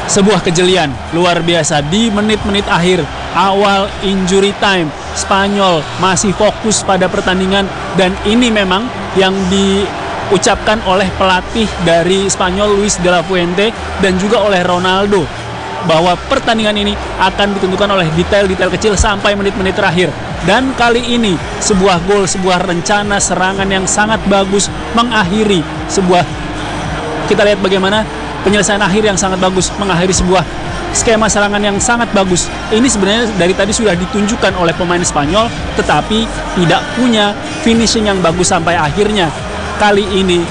sebuah kejelian luar biasa di menit-menit akhir awal injury time. Spanyol masih fokus pada pertandingan, dan ini memang yang diucapkan oleh pelatih dari Spanyol Luis de la Fuente dan juga oleh Ronaldo, bahwa pertandingan ini akan ditentukan oleh detail-detail kecil sampai menit-menit terakhir. Dan kali ini sebuah gol, sebuah rencana serangan yang sangat bagus mengakhiri sebuah, kita lihat bagaimana penyelesaian akhir yang sangat bagus mengakhiri sebuah skema serangan yang sangat bagus. Ini sebenarnya dari tadi sudah ditunjukkan oleh pemain Spanyol, tetapi tidak punya finishing yang bagus sampai akhirnya. Kali ini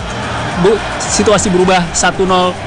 situasi berubah, 1-0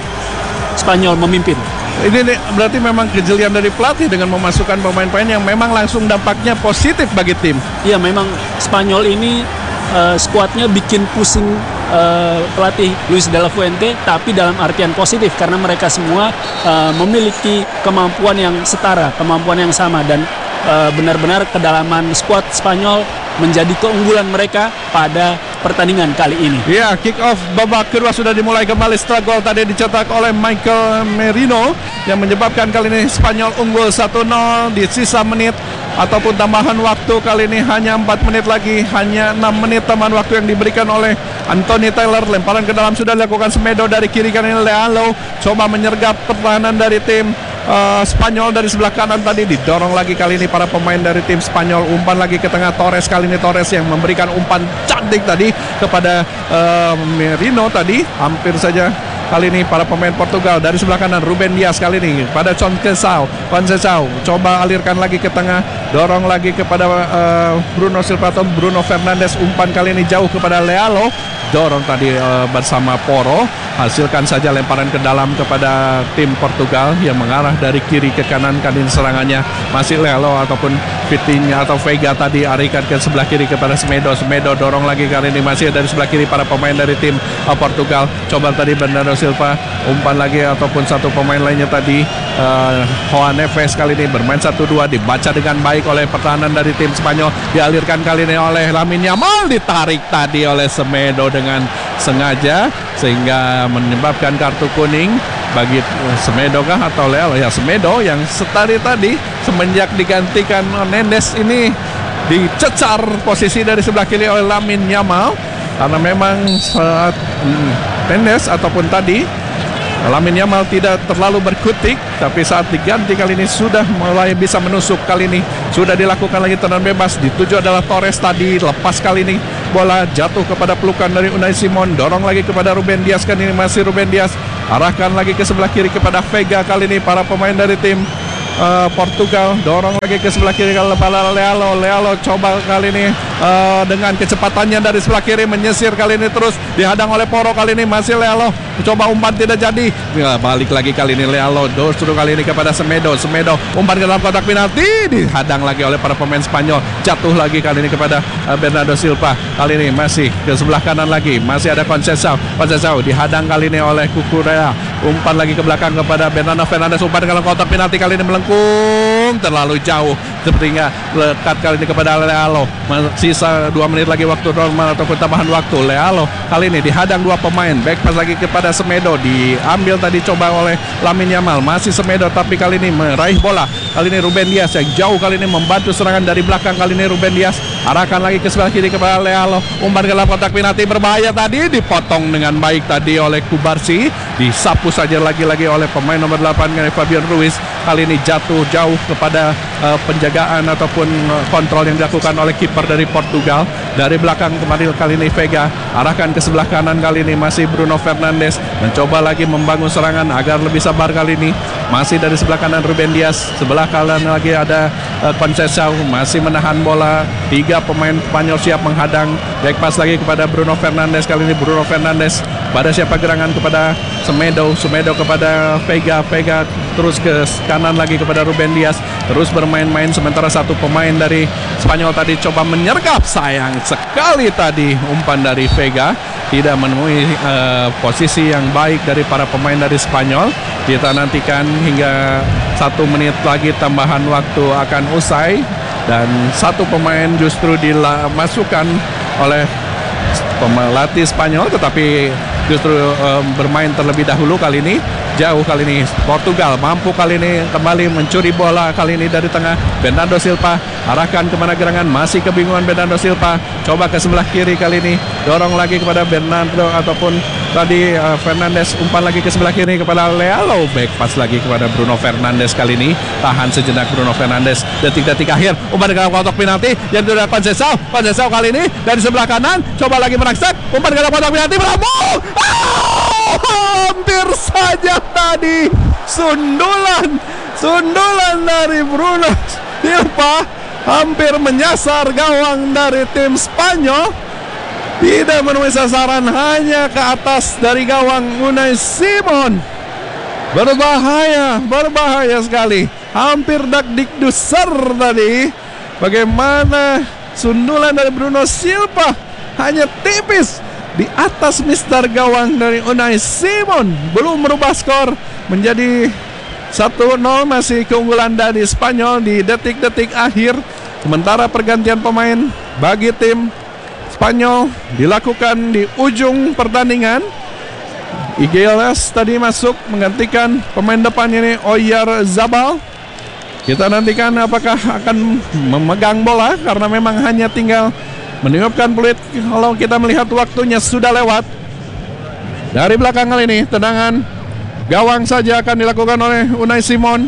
Spanyol memimpin. Ini berarti memang kejelian dari pelatih dengan memasukkan pemain-pemain yang memang langsung dampaknya positif bagi tim. Iya, memang Spanyol ini skuadnya bikin pusing pelatih Luis de la Fuente, tapi dalam artian positif karena mereka semua memiliki kemampuan yang setara, kemampuan yang sama, dan benar-benar kedalaman skuad Spanyol menjadi keunggulan mereka pada pertandingan kali ini. Ya, kick off babak kedua sudah dimulai kembali setelah gol tadi dicetak oleh Michael Merino yang menyebabkan kali ini Spanyol unggul 1-0 di sisa menit ataupun tambahan waktu. Kali ini hanya 4 menit lagi, hanya 6 menit tambahan waktu yang diberikan oleh Anthony Taylor. Lemparan ke dalam sudah dilakukan Semedo dari kiri kanan. Lealo coba menyergap pertahanan dari tim Spanyol dari sebelah kanan, tadi didorong lagi kali ini para pemain dari tim Spanyol. Umpan lagi ke tengah Torres, kali ini Torres yang memberikan umpan cantik tadi kepada Merino tadi, hampir saja kali ini para pemain Portugal dari sebelah kanan. Ruben Dias kali ini pada Conceição coba alirkan lagi ke tengah, dorong lagi kepada Bruno Silva atau Bruno Fernandes. Umpan kali ini jauh kepada Lealo, dorong tadi bersama Porro, hasilkan saja lemparan ke dalam kepada tim Portugal yang mengarah dari kiri ke kanan. Kali ini serangannya masih Lealo ataupun Vitinha atau Veiga tadi, arikan ke sebelah kiri kepada Semedo dorong lagi kali ini masih dari sebelah kiri para pemain dari tim Portugal. Coba tadi Bernardo Silva, umpan lagi ataupun satu pemain lainnya tadi João Neves kali ini bermain 1-2, dibaca dengan baik oleh pertahanan dari tim Spanyol, dialirkan kali ini oleh Lamine Yamal, ditarik tadi oleh Semedo dengan sengaja sehingga menyebabkan kartu kuning bagi Semedo kah atau Lealo? Ya, Semedo yang tadi semenjak digantikan Mendes ini dicecar posisi dari sebelah kiri oleh Lamine Yamal karena memang saat Mendes ataupun tadi Lamine Yamal tidak terlalu berkutik, tapi saat diganti kali ini sudah mulai bisa menusuk. Kali ini sudah dilakukan lagi tendangan bebas, dituju adalah Torres tadi, lepas kali ini bola jatuh kepada pelukan dari Unai Simon, dorong lagi kepada Ruben Dias, kan ini masih Ruben Dias, arahkan lagi ke sebelah kiri kepada Veiga. Kali ini para pemain dari tim Portugal dorong lagi ke sebelah kiri kepada Lealo coba kali ini dengan kecepatannya dari sebelah kiri menyisir, kali ini terus dihadang oleh Porro. Kali ini masih Lealo, coba umpan tidak jadi, ya, balik lagi kali ini Lealo, suruh kali ini kepada Semedo umpan ke dalam kotak penalti, dihadang lagi oleh para pemain Spanyol, jatuh lagi kali ini kepada Bernardo Silva. Kali ini masih ke sebelah kanan lagi, masih ada Conceição dihadang kali ini oleh Cucurella, umpan lagi ke belakang kepada Bernardo Fernandes, umpan ke dalam kotak penalti, kali ini melengkung terlalu jauh, sepertinya lekat kali ini kepada Lealo. Sisa 2 menit lagi waktu normal ataupun tambahan waktu. Lealo kali ini dihadang 2 pemain, back pass lagi kepada Semedo, diambil tadi coba oleh Lamine Yamal, masih Semedo tapi kali ini meraih bola. Kali ini Ruben Dias yang jauh kali ini membantu serangan dari belakang. Kali ini Ruben Dias arahkan lagi ke sebelah kiri kepada Lealo, umpan ke dalam kotak penalti berbahaya tadi, dipotong dengan baik tadi oleh Kubarsi, disapu saja lagi-lagi oleh pemain nomor 8 Fabian Ruiz. Kali ini jatuh jauh kepada penjagaan ataupun kontrol yang dilakukan oleh kiper dari Portugal. Dari belakang kembali kali ini Veiga, arahkan ke sebelah kanan, kali ini masih Bruno Fernandes mencoba lagi membangun serangan agar lebih sabar. Kali ini masih dari sebelah kanan Ruben Dias, sebelah kanan lagi ada Conceição masih menahan bola. 3 pemain Spanyol siap menghadang, back pass lagi kepada Bruno Fernandes. Kali ini Bruno Fernandes pada siapa gerangan kepada Semedo kepada Veiga terus ke kanan lagi kepada Ruben Dias, terus bermain-main sementara satu pemain dari Spanyol tadi coba menyergap, sayang sekali tadi umpan dari Veiga tidak menemui posisi yang baik dari para pemain dari Spanyol. Kita nantikan hingga 1 menit lagi tambahan waktu akan usai dan satu pemain justru dimasukkan oleh pelatih Spanyol, tetapi justru bermain terlebih dahulu kali ini. Jauh kali ini Portugal mampu kali ini kembali mencuri bola kali ini dari tengah. Bernardo Silva arahkan kemana gerangan, masih kebingungan Bernardo Silva, coba ke sebelah kiri kali ini, dorong lagi kepada Bernardo ataupun tadi Fernandes, umpan lagi ke sebelah kiri kepada Leao, back pass lagi kepada Bruno Fernandes kali ini, tahan sejenak Bruno Fernandes, detik-detik akhir umpan ke dalam kotak penalti yang sudah Conceição kali ini dari sebelah kanan, coba lagi merangsek, umpan ke dalam kotak penalti, melambung, hampir saja tadi sundulan dari Bruno Silva hampir menyasar gawang dari tim Spanyol, tidak menemui sasaran, hanya ke atas dari gawang Unai Simon. Berbahaya sekali, hampir dakdikdusar tadi. Bagaimana sundulan dari Bruno Silva hanya tipis di atas mister gawang dari Unai Simon, belum merubah skor menjadi 1-0, masih keunggulan dari Spanyol di detik-detik akhir. Sementara pergantian pemain bagi tim Spanyol dilakukan di ujung pertandingan. Iglesias tadi masuk menggantikan pemain depan ini Oyarzabal. Kita nantikan apakah akan memegang bola, karena memang hanya tinggal meniupkan peluit. Kalau kita melihat waktunya sudah lewat. Dari belakang kali ini tendangan gawang saja akan dilakukan oleh Unai Simon.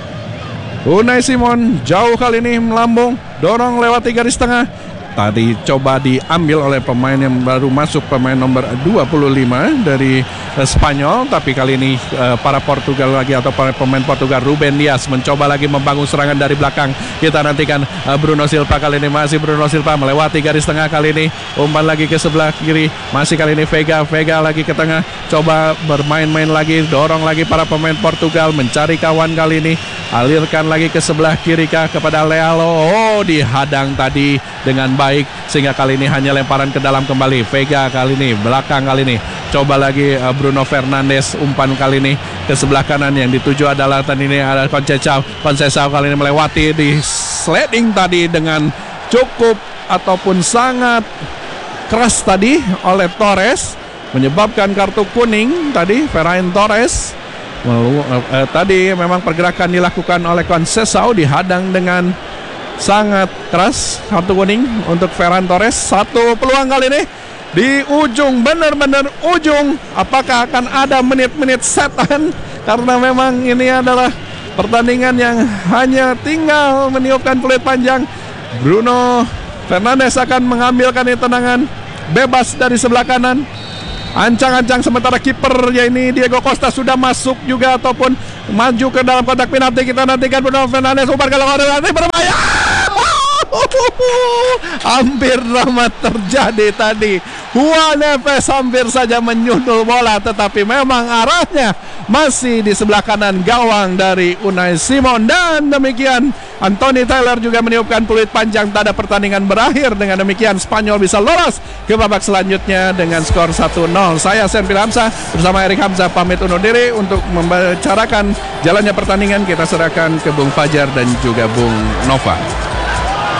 Unai Simon jauh kali ini melambung, dorong lewati garis tengah. Tadi coba diambil oleh pemain yang baru masuk, pemain nomor 25 dari Spanyol. Tapi kali ini para Portugal lagi, atau para pemain Portugal, Ruben Dias mencoba lagi membangun serangan dari belakang. Kita nantikan Bruno Silva kali ini, masih Bruno Silva melewati garis tengah kali ini, umpan lagi ke sebelah kiri, masih kali ini Vega lagi ke tengah, coba bermain-main lagi, dorong lagi para pemain Portugal, mencari kawan kali ini, alirkan lagi ke sebelah kiri kah kepada Leao. Oh, dihadang tadi dengan baik, sehingga kali ini hanya lemparan ke dalam kembali. Vega kali ini, belakang kali ini, coba lagi Bruno Fernandes, umpan kali ini ke sebelah kanan, yang dituju adalah tadi ini ada Conceição kali ini melewati, di sliding tadi dengan cukup ataupun sangat keras tadi oleh Torres, menyebabkan kartu kuning tadi Ferran Torres. Tadi memang pergerakan dilakukan oleh Conceição, dihadang dengan sangat keras, kartu kuning untuk Ferran Torres. Satu peluang kali ini di ujung, benar-benar ujung. Apakah akan ada menit-menit setan? Karena memang ini adalah pertandingan yang hanya tinggal meniupkan peluit panjang. Bruno Fernandes akan mengambilkan tendangan bebas dari sebelah kanan. Ancang-ancang, sementara kiper ya ini Diego Costa sudah masuk juga ataupun maju ke dalam kotak penalti. Kita nantikan Bruno Fernandes, umpan ke kotak penalti, berbahaya. Hampir drama terjadi tadi. Juan Neves hampir saja menyundul bola, tetapi memang arahnya masih di sebelah kanan gawang dari Unai Simon. Dan demikian Anthony Taylor juga meniupkan peluit panjang. Tanda pertandingan berakhir. Dengan demikian Spanyol bisa lolos ke babak selanjutnya dengan skor 1-0. Saya Senfil Hamzah bersama Erik Hamzah pamit undur diri. Untuk membicarakan jalannya pertandingan, kita serahkan ke Bung Fajar dan juga Bung Nova.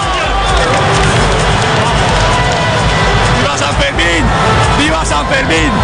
Viva San Fermín!